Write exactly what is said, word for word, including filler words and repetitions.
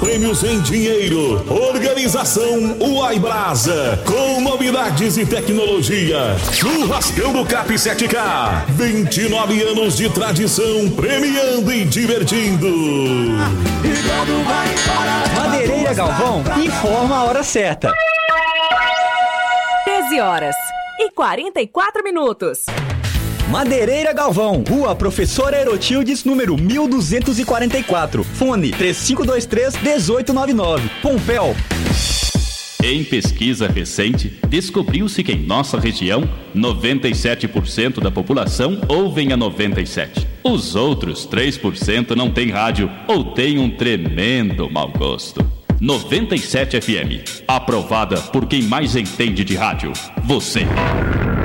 prêmios em dinheiro. Organização Uai Brasa, com novidades e tecnologia. Churrascão do Cap sete K, vinte e nove anos de tradição, premiando e divertindo. Madeireira Galvão informa a hora certa. treze horas e quarenta e quatro minutos. Madeireira Galvão, Rua Professora Erotildes, número mil duzentos e quarenta e quatro. Fone três cinco dois três, um oito nove nove. Pompéu. Em pesquisa recente, descobriu-se que em nossa região, noventa e sete por cento da população ouvem a noventa e sete. Os outros três por cento não têm rádio ou têm um tremendo mau gosto. noventa e sete F M, aprovada por quem mais entende de rádio, você.